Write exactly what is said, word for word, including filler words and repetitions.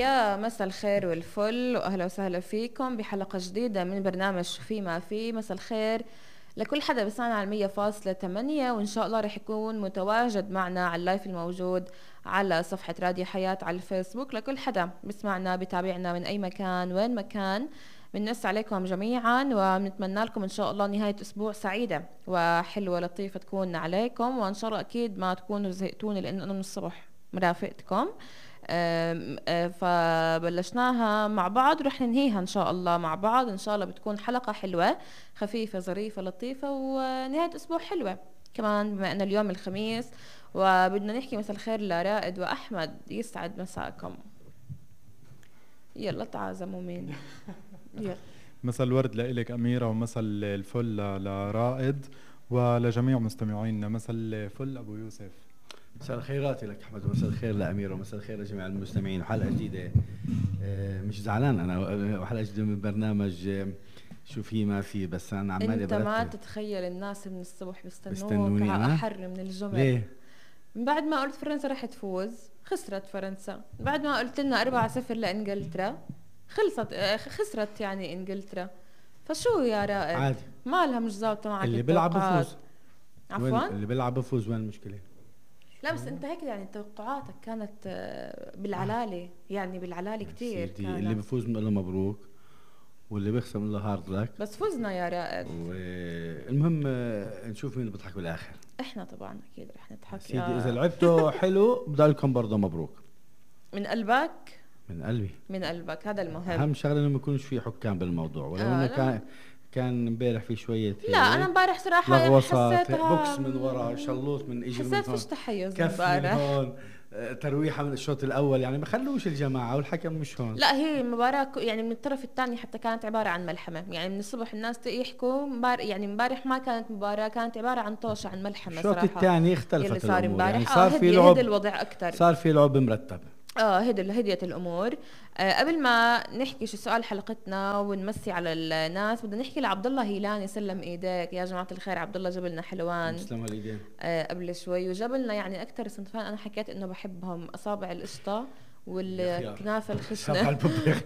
يا مساء الخير والفل واهلا وسهلا فيكم بحلقه جديده من برنامج شو في ما في. مساء الخير لكل حدا بسمعنا على مية فاصلة ثمانية، وان شاء الله رح يكون متواجد معنا على اللايف الموجود على صفحه راديو حياه على الفيسبوك. لكل حدا بسمعنا بتابعنا من اي مكان وين مكان، بنمس عليكم جميعا ونتمنى لكم ان شاء الله نهايه اسبوع سعيده وحلوه لطيفه تكون عليكم، وان شاء الله اكيد ما تكونوا زهقتوني لانه انا من الصبح مرافقتكم. آم، آه، فبلشناها مع بعض ورح ننهيها ان شاء الله مع بعض. ان شاء الله بتكون حلقة حلوة خفيفة ظريفة لطيفة ونهاية اسبوع حلوة كمان، بما ان اليوم الخميس وبدنا نحكي مساء الخير لرائد واحمد. يسعد مساكم. يلا تعازموا مين. يلا مساء الورد لإلك أميرة، ومساء الفل لرائد ولجميع مستمعينا. مساء الفل أبو يوسف. مساء الخيرات لك أحمد، ومساء الخير لأميرة، ومساء الخير لجميع المستمعين. وحلقة جديدة، مش زعلان أنا، وحلقة جديدة من برنامج شو في ما في، بس أنا عمالي انت ما تتخيل الناس من الصبح بيستنوك أحر من الجمل. ليه؟ من بعد ما قلت فرنسا رح تفوز خسرت فرنسا، بعد ما قلت لنا أربعة صفر لإنجلترا خلصت خسرت يعني إنجلترا. فشو يا رائد؟ عادي، مالها مش ظابطة معك اللي بيلعب بفوز. عفوا اللي بيلعب بفوز، وين المشكلة؟ لا بس انت هيك يعني توقعاتك كانت بالعلالة، يعني بالعلالة كتير. اللي بفوز بنقول له مبروك، واللي بيخسر بنقول له هارد لك. بس فزنا يا رائد. المهم نشوف مين بيضحك بالاخر. احنا طبعا اكيد رح نضحك سيدي. اذا لعبتوا حلو بدالكم برضه مبروك من قلبك. من قلبي من قلبك، هذا المهم. اهم شغله انه ما يكونش في حكام بالموضوع، ولو آه انه كان كان امبارح في شويه. لا انا امبارح صراحه حسيتها بوكس من ورا، شلوط من اجى، حسيت فيش تحيز امبارح، هون ترويحه من الشوط الاول، يعني ما خلوش الجماعه والحكم مش هون. لا هي المباراه يعني من الطرف الثاني حتى كانت عباره عن ملحمه، يعني من الصبح الناس يحكوا مباراه، يعني امبارح ما كانت مباراه، كانت عباره عن طوشه عن ملحمه صراحه. الشوط الثاني اختلفت اللي صار امبارح، يعني صار آه في لعب، هدي الوضع اكثر، صار في لعب مرتب. اه هدي هديت الامور. آه قبل ما نحكي شو سؤال حلقتنا ونمسي على الناس، بدنا نحكي لعبد الله هيلاني. سلم ايديك يا جماعه الخير، عبد الله جاب لنا حلوان تسلم الايدين آه قبل شوي، وجاب لنا يعني اكثر صنفان انا حكيت انه بحبهم: اصابع القشطه والكنافه الخشنه